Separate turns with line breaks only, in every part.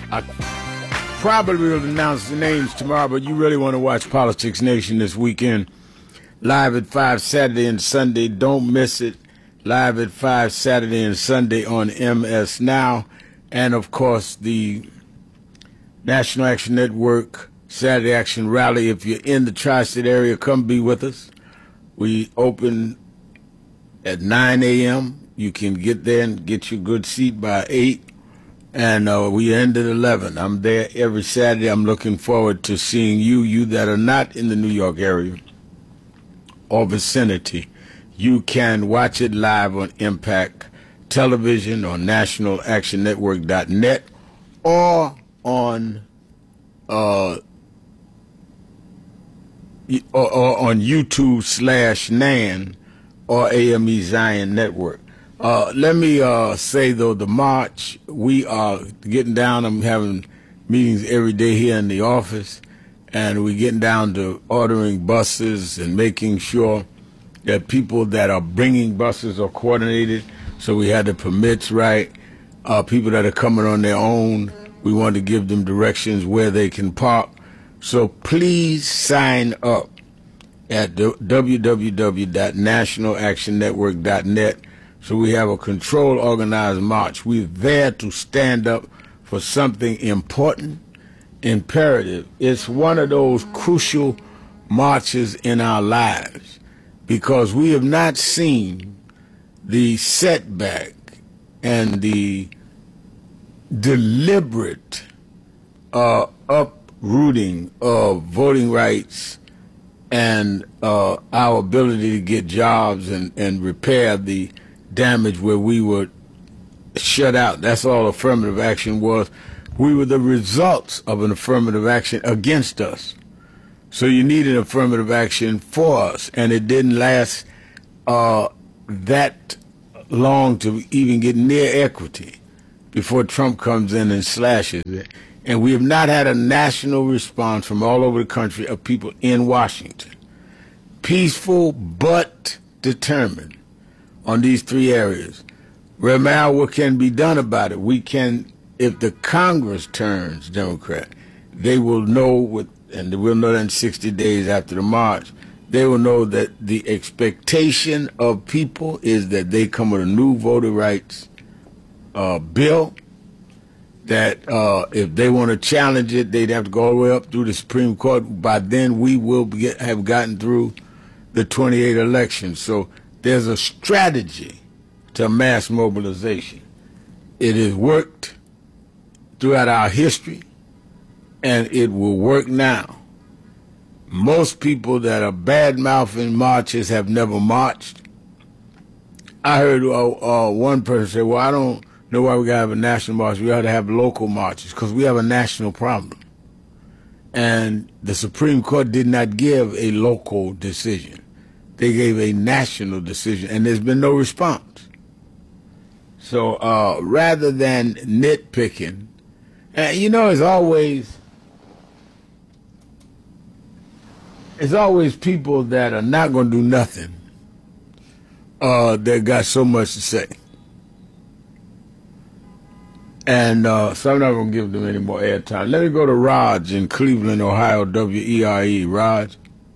I probably will announce the names tomorrow, but you really want to watch Politics Nation this weekend. Live at 5 Saturday and Sunday. Don't miss it. Live at 5 Saturday and Sunday on MS Now. And, of course, the National Action Network Saturday Action Rally. If you're in the tri-state area, come be with us. We open at 9 a.m. You can get there and get your good seat by 8. And we end at 11. I'm there every Saturday. I'm looking forward to seeing you that are not in the New York area or vicinity. You can watch it live on Impact Television or nationalactionnetwork.net or on or on YouTube/NAN or AME Zion Network. Let me say, though, the march, we are getting down. I'm having meetings every day here in the office, and we're getting down to ordering buses and making sure that people that are bringing buses are coordinated, so we had the permits right. People that are coming on their own, we want to give them directions where they can park. So please sign up at www.nationalactionnetwork.net so we have a controlled, organized march. We're there to stand up for something important, imperative. It's one of those crucial marches in our lives because we have not seen the setback and the deliberate uprooting of voting rights and our ability to get jobs and repair the damage where we were shut out. That's all affirmative action was. We were the results of an affirmative action against us. So you needed affirmative action for us, and it didn't last that long to even get near equity before Trump comes in and slashes it. And we have not had a national response from all over the country of people in Washington. Peaceful but determined on these three areas. Now, what can be done about it? We can, if the Congress turns Democrat, they will know, and we'll know that in 60 days after the march, they will know that the expectation of people is that they come with a new voting rights bill, that if they want to challenge it, they'd have to go all the way up through the Supreme Court. By then, we will have gotten through the 28 elections. So there's a strategy to mass mobilization. It has worked throughout our history, and it will work now. Most people that are bad-mouthing marches have never marched. I heard one person say, well, I don't know why we got to have a national march. We ought to have local marches because we have a national problem. And the Supreme Court did not give a local decision. They gave a national decision, and there's been no response. So rather than nitpicking, you know, it's always people that are not going to do nothing that got so much to say. And so I'm not going to give them any more airtime. Let me go to Raj in Cleveland, Ohio, WERE. Raj.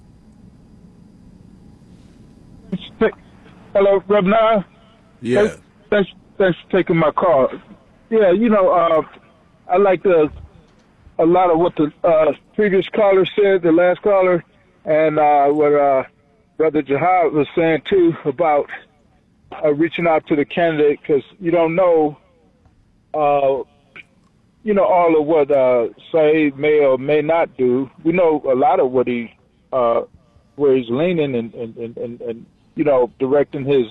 Hello, Rev. Nile.
Yeah.
Thanks for taking my call. Yeah, you know, I like a lot of what the previous caller said, the last caller, and what Brother Jihad was saying, too, about reaching out to the candidate, because you don't know, all of what Saeed may or may not do. We know a lot of what where he's leaning and directing his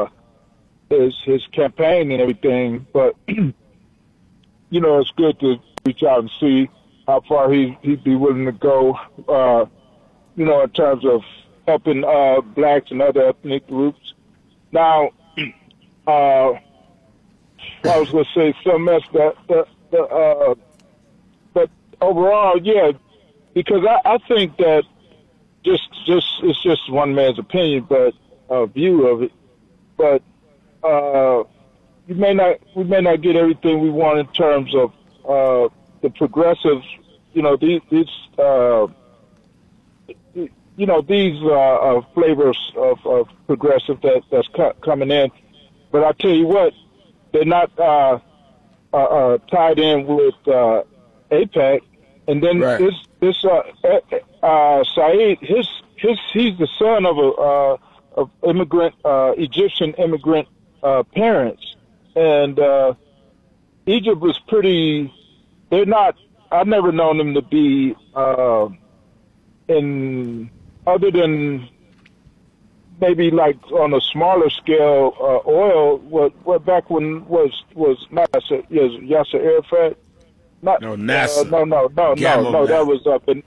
campaign and everything. But it's good to reach out and see how far he'd be willing to go. In terms of helping blacks and other ethnic groups. Now, I was going to say something else, but overall, yeah, because I think that it's just one man's opinion, but view of it. But we may not get everything we want in terms of the progressives, these flavors of progressive that's coming in. But I tell you what, they're not tied in with AIPAC. And then
right.
this Saeed, he's the son of immigrant Egyptian immigrant parents, and Egypt was pretty. They're not. I've never known them to be in other than maybe like on a smaller scale oil. What back when was not Yasser Arafat? Not,
no, NASA.
No. That was up in.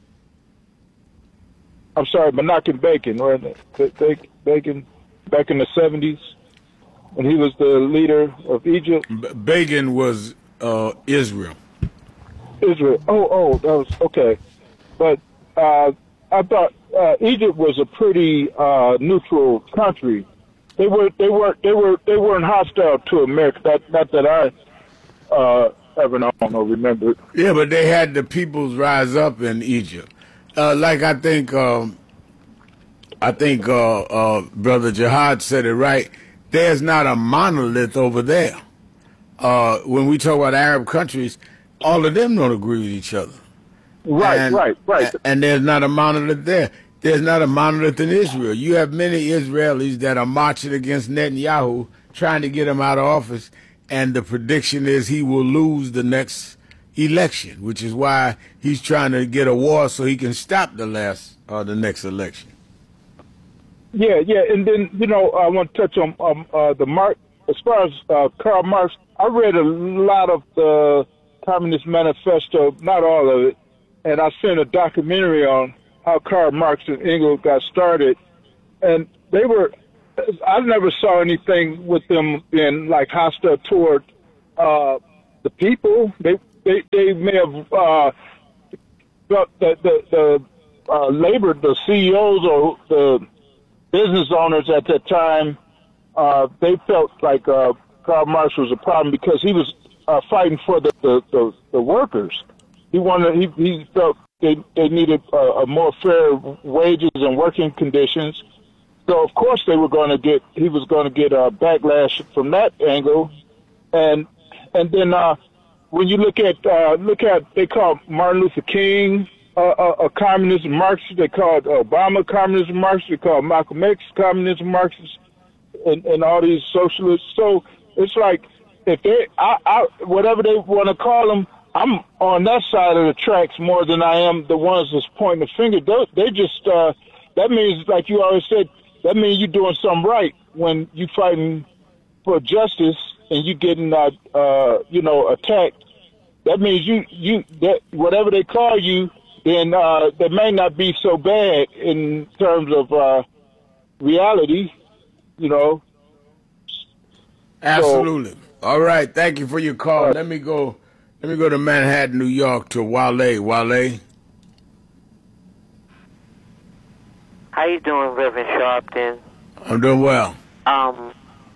I'm sorry, Menachem Begin, right? Begin, back in the 70s, when he was the leader of Egypt.
Begin was Israel.
Israel. Oh, that was okay. But I thought Egypt was a pretty neutral country. They weren't hostile to America. Not that I ever known or remembered.
Yeah, but they had the peoples rise up in Egypt. I think Brother Jihad said it right. There's not a monolith over there. When we talk about Arab countries, all of them don't agree with each other.
Right.
And there's not a monolith there. There's not a monolith in Israel. You have many Israelis that are marching against Netanyahu, trying to get him out of office, and the prediction is he will lose the next election, which is why he's trying to get a war so he can stop the next election.
Yeah, and then I want to touch on the Marx. As far as Karl Marx, I read a lot of the Communist Manifesto, not all of it, and I seen a documentary on how Karl Marx and Engels got started, and I never saw anything with them being like hostile toward the people. They may have the labor, the CEOs or the business owners at that time, they felt like Karl Marx was a problem because he was fighting for the workers. He felt they needed a more fair wages and working conditions. So of course he was going to get a backlash from that angle, and then when you look at they call Martin Luther King a communist Marxist, they called Obama communist Marxist, they called Malcolm X communist Marxist, and all these socialists. So it's like if they whatever they want to call them, I'm on that side of the tracks more than I am the ones that's pointing the finger. They just that means, like you always said, that means you're doing something right when you fighting for justice and you getting attacked. That means you that whatever they call you, then that may not be so bad in terms of reality,
Absolutely.
So,
all right. Thank you for your call. Let me go to Manhattan, New York, to Wale. Wale.
How you doing, Reverend Sharpton?
I'm doing well.
I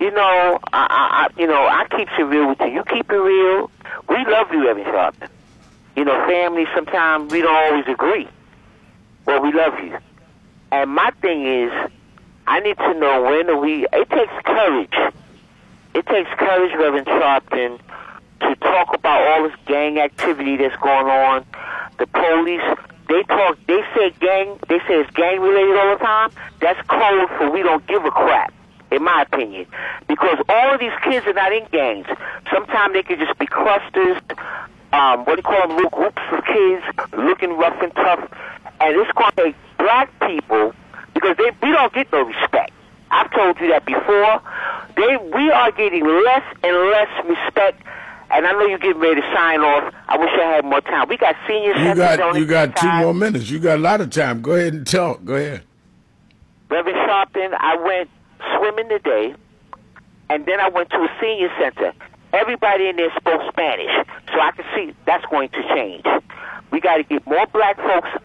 keep it real with you. You keep it real. We love you, Reverend Sharpton. Family, sometimes we don't always agree. But we love you. And my thing is, I need to know it takes courage. It takes courage, Reverend Sharpton, to talk about all this gang activity that's going on. The police, they say it's gang related all the time. That's code for we don't give a crap, in my opinion. Because all of these kids are not in gangs. Sometimes they could just be clusters, little groups of kids looking rough and tough. And it's going to take black people, because we don't get no respect. I've told you that before. We are getting less and less respect. And I know you're getting ready to sign off. I wish I had more time. We got senior centers.
You got 2 more minutes. You got a lot of time. Go ahead and talk. Go ahead.
Reverend Sharpton, I went swimming today, and then I went to a senior center. Everybody in there spoke Spanish, so I can see that's going to change. We got to get more black folks up in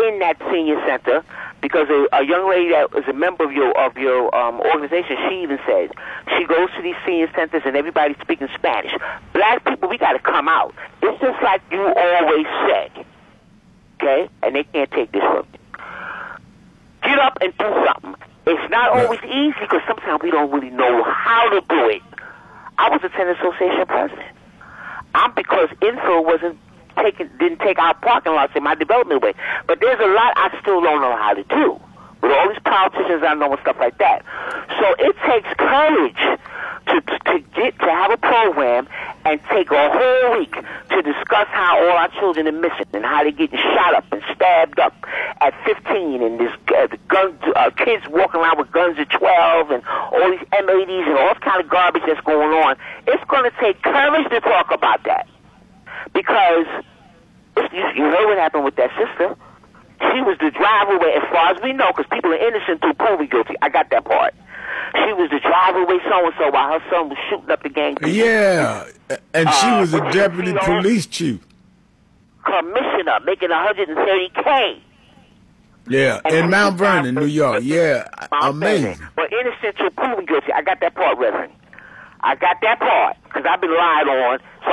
in that senior center because a young lady that is a member of your organization, she even says she goes to these senior centers and everybody's speaking Spanish. Black people, we got to come out. It's just like you always say, okay? And they can't take this from you. Get up and do something. It's not always easy because sometimes we don't really know how to do it. I was a tenant association president. Because Info didn't take our parking lots in my development way. But there's a lot I still don't know how to do with all these politicians I know and stuff like that. So it takes courage to have a program and take a whole week to discuss how all our children are missing and how they're getting shot up and stabbed up at 15 and this kids walking around with guns at 12 and all these M80s and all this kind of garbage that's going on. It's going to take courage to talk about that because you know what happened with that sister. She was the driver away, as far as we know, because people are innocent until proven guilty. I got that part. She was the driver away so-and-so while her son was shooting up the gang.
Yeah, and she was a deputy police chief.
Commissioner, making $130K.
Yeah, in Mount Vernon, New York. Yeah, amazing.
But innocent until proven guilty. I got that part, Reverend. I got that part, because I've been lied on. So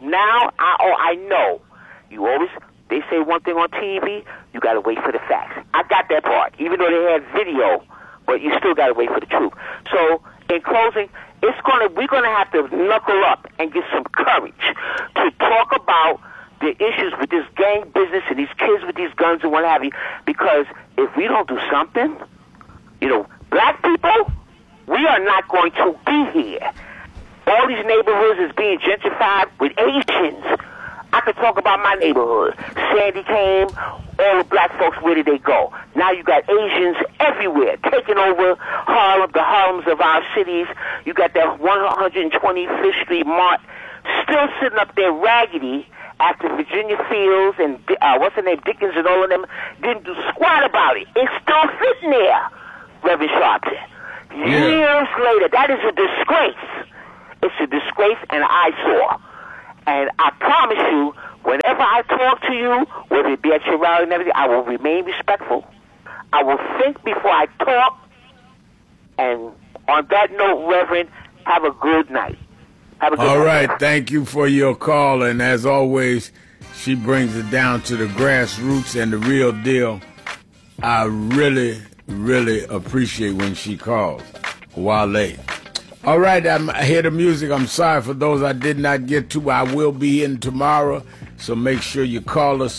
I know. They say one thing on TV, you got to wait for the facts. I got that part, even though they had video, but you still got to wait for the truth. So, in closing, we're gonna have to knuckle up and get some courage to talk about the issues with this gang business and these kids with these guns and what have you. Because if we don't do something, black people, we are not going to be here. All these neighborhoods is being gentrified with Asians. I could talk about my neighborhood. Sandy came, all the black folks, where did they go? Now you got Asians everywhere taking over Harlem, the Harlems of our cities. You got that 125th Street Mart still sitting up there raggedy after Virginia Fields and what's her name, Dickens and all of them didn't do squat about it. It's still sitting there, Reverend Sharpton. Years later, that is a disgrace. It's a disgrace and an eyesore. And I promise you, whenever I talk to you, whether it be at your rally and everything, I will remain respectful. I will think before I talk. And on that note, Reverend, have a good night. Have a good night.
All right. Thank you for your call. And as always, she brings it down to the grassroots and the real deal. I really, really appreciate when she calls. Wale. All right, I hear the music. I'm sorry for those I did not get to. I will be in tomorrow, so make sure you call us,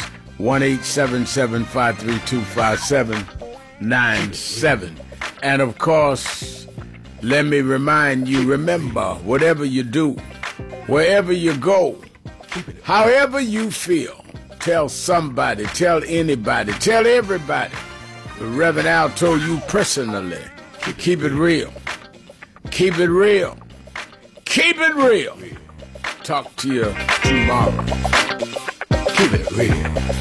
1-877-532-5797. And, of course, let me remind you, remember, whatever you do, wherever you go, however you feel, tell somebody, tell anybody, tell everybody. Reverend Al told you personally to keep it real. Keep it real. Keep it real. Talk to you tomorrow. Keep it real.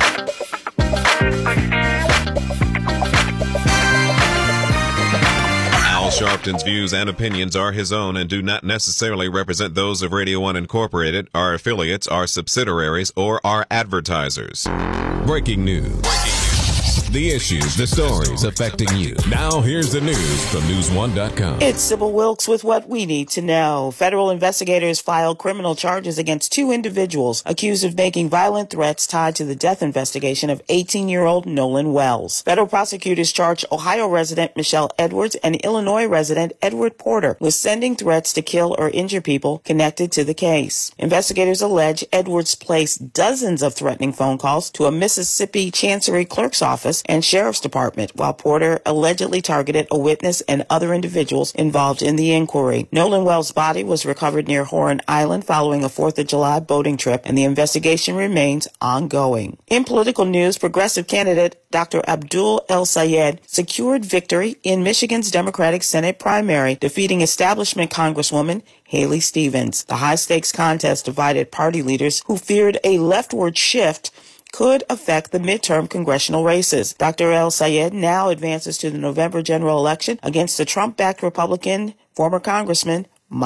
Al Sharpton's views and opinions are his own and do not necessarily represent those of Radio 1 Incorporated, our affiliates, our subsidiaries, or our advertisers. Breaking news. The issues, the stories affecting you. Now here's the news from News1.com.
It's Sybil Wilkes with what we need to know. Federal investigators filed criminal charges against 2 individuals accused of making violent threats tied to the death investigation of 18-year-old Nolan Wells. Federal prosecutors charged Ohio resident Michelle Edwards and Illinois resident Edward Porter with sending threats to kill or injure people connected to the case. Investigators allege Edwards placed dozens of threatening phone calls to a Mississippi Chancery clerk's office and Sheriff's Department, while Porter allegedly targeted a witness and other individuals involved in the inquiry. Nolan Wells' body was recovered near Horan Island following a 4th of July boating trip, and the investigation remains ongoing. In political news, progressive candidate Dr. Abdul El-Sayed secured victory in Michigan's Democratic Senate primary, defeating establishment Congresswoman Haley Stevens. The high-stakes contest divided party leaders who feared a leftward shift could affect the midterm congressional races. Dr. El-Sayed now advances to the November general election against the Trump-backed Republican former Congressman Mike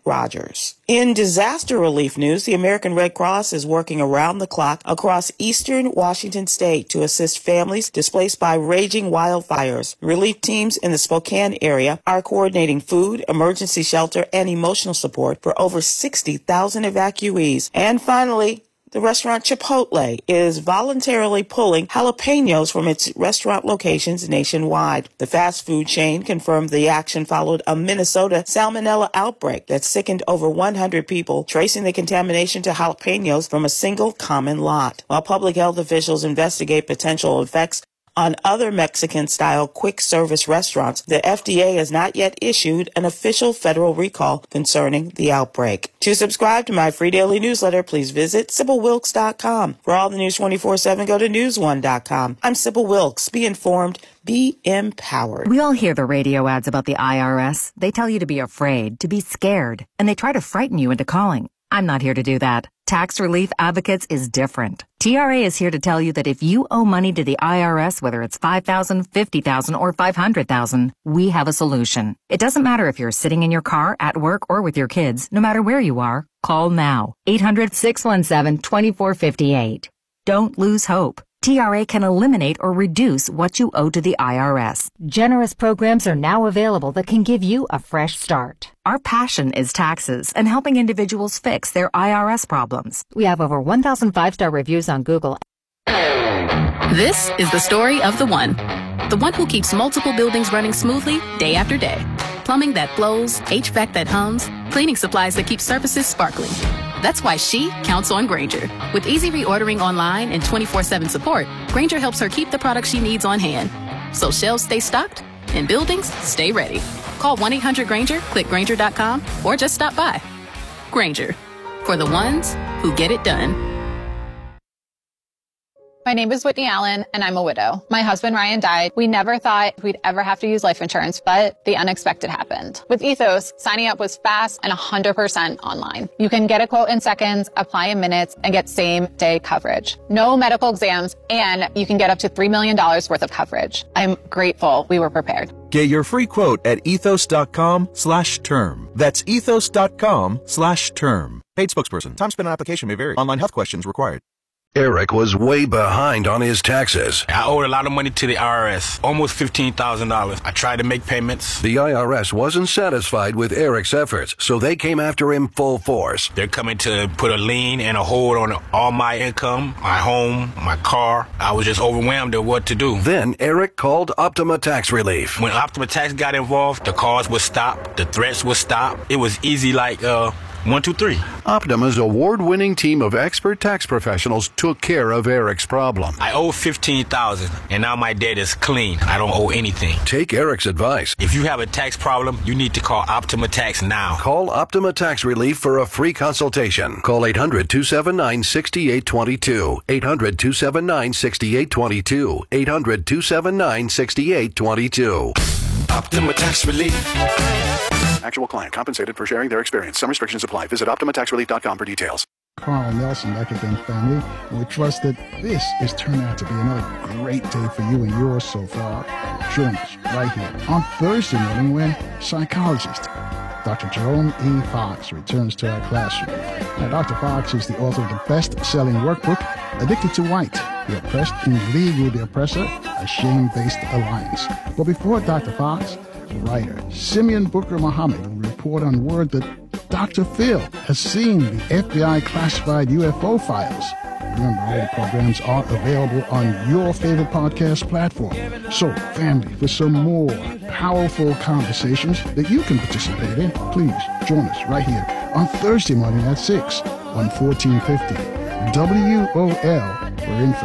Rogers. In disaster relief news, the American Red Cross is working around the clock across eastern Washington state to assist families displaced by raging wildfires. Relief teams in the Spokane area are coordinating food, emergency shelter, and emotional support for over 60,000 evacuees. And finally, the restaurant Chipotle is voluntarily pulling jalapenos from its restaurant locations nationwide. The fast food chain confirmed the action followed a Minnesota salmonella outbreak that sickened over 100 people, tracing the contamination to jalapenos from a single common lot. While public health officials investigate potential effects on other Mexican-style quick-service restaurants, the FDA has not yet issued an official federal recall concerning the outbreak. To subscribe to my free daily newsletter, please visit SybilWilkes.com. For all the news 24/7, go to newsone.com. I'm Sybil Wilkes. Be informed. Be empowered.
We all hear the radio ads about the IRS. They tell you to be afraid, to be scared, and they try to frighten you into calling. I'm not here to do that. Tax Relief Advocates is different. TRA is here to tell you that if you owe money to the IRS, whether it's $5,000, $50,000, or $500,000, we have a solution. It doesn't matter if you're sitting in your car, at work, or with your kids. No matter where you are, call now. 800-617-2458. Don't lose hope. TRA can eliminate or reduce what you owe to the IRS. Generous programs are now available that can give you a fresh start. Our passion is taxes and helping individuals fix their IRS problems. We have over 1,000 5-star reviews on Google.
This is the story of the one who keeps multiple buildings running smoothly day after day. Plumbing that flows, HVAC that hums, cleaning supplies that keep surfaces sparkling. That's why she counts on Grainger. With easy reordering online and 24/7 support, Grainger helps her keep the products she needs on hand, so shelves stay stocked and buildings stay ready. Call 1-800-GRAINGER, click Grainger.com, or just stop by. Grainger, for the ones who get it done.
My name is Whitney Allen, and I'm a widow. My husband, Ryan, died. We never thought we'd ever have to use life insurance, but the unexpected happened. With Ethos, signing up was fast and 100% online. You can get a quote in seconds, apply in minutes, and get same-day coverage. No medical exams, and you can get up to $3 million worth of coverage. I'm grateful we were prepared.
Get your free quote at ethos.com/term. That's ethos.com/term. Paid spokesperson. Time spent on application may vary. Online health questions required.
Eric was way behind on his taxes.
I owed a lot of money to the IRS, almost $15,000. I tried to make payments.
The IRS wasn't satisfied with Eric's efforts, so they came after him full force.
They're coming to put a lien and a hold on all my income, my home, my car. I was just overwhelmed at what to do.
Then Eric called Optima Tax Relief.
When Optima Tax got involved, the calls would stop, the threats would stop. It was easy like, 1, 2, 3.
Optima's award-winning team of expert tax professionals took care of Eric's problem.
I owe $15,000, and now my debt is clean. I don't owe anything.
Take Eric's advice.
If you have a tax problem, you need to call Optima Tax now.
Call Optima Tax Relief for a free consultation. Call 800-279-6822. 800-279-6822. 800-279-6822.
Optima Tax Relief.
Actual client compensated for sharing their experience. Some restrictions apply. Visit OptimaTaxRelief.com for details.
Carl Nelson back again, family, and we trust that this is turning out to be another great day for you and yours so far. Join us right here on Thursday morning when psychologist Dr. Jerome E. Fox returns to our classroom. Now, Dr. Fox is the author of the best-selling workbook, Addicted to White, The Oppressed in League with the Oppressor, a Shame-Based Alliance. But before Dr. Fox, writer Simeon Booker Muhammad will report on word that Dr. Phil has seen the FBI classified UFO files. Remember, all the programs are available on your favorite podcast platform. So, family, for some more powerful conversations that you can participate in, please join us right here on Thursday morning at 6 on 1450 WOL. We're in for